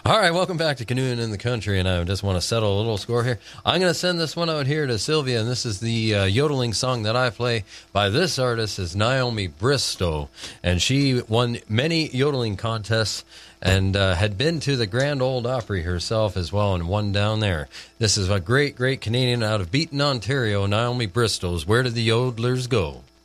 All right, welcome back to Canoeing in the Country, and I just want to settle a little score here. I'm going to send this one out here to Sylvia, and this is the yodeling song that I play by this artist is Naomi Bristow, and she won many yodeling contests and had been to the Grand Ole Opry herself as well and won down there. This is a great, great Canadian out of Beaton, Ontario, Naomi Bristow's Where Did the Yodelers Go?